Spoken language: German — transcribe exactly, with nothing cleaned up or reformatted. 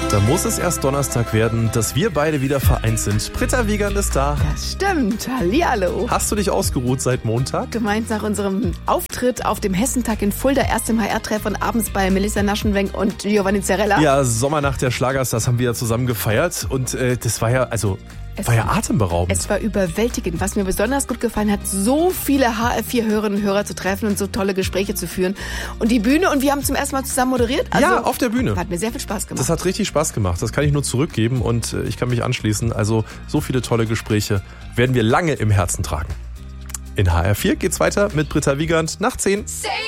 Da muss es erst Donnerstag werden, dass wir beide wieder vereint sind. Britta Wiegand ist da. Das stimmt. Hallihallo. Hast du dich ausgeruht seit Montag? Du meinst nach unserem Auftritt auf dem Hessentag in Fulda, erst im H R-Treff und abends bei Melissa Naschenwenk und Giovanni Zarella? Ja, Sommernacht der Schlagers, haben wir ja zusammen gefeiert. Und äh, das war ja, also... Es war ja atemberaubend. Es war überwältigend. Was mir besonders gut gefallen hat, so viele H R vier Hörerinnen und Hörer zu treffen und so tolle Gespräche zu führen. Und die Bühne, und wir haben zum ersten Mal zusammen moderiert. Also ja, auf der Bühne. Hat mir sehr viel Spaß gemacht. Das hat richtig Spaß gemacht. Das kann ich nur zurückgeben und ich kann mich anschließen. Also so viele tolle Gespräche werden wir lange im Herzen tragen. In H R vier geht's weiter mit Britta Wiegand nach zehn.